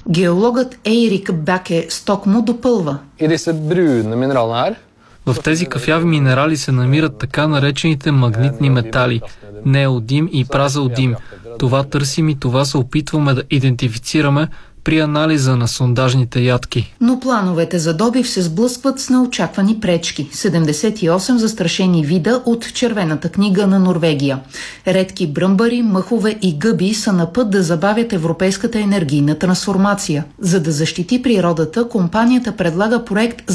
Геологът Ейрик Баке Стокмо допълва. В тези кафяви минерали се намират така наречените магнитни метали – неодим и празеодим. Това търсим и това се опитваме да идентифицираме при анализа на сондажните ядки. Но плановете за добив се сблъскват с неочаквани пречки. 78 застрашени вида от Червената книга на Норвегия. Редки бръмбари, мъхове и гъби са на път да забавят европейската енергийна трансформация. За да защити природата, компанията предлага проект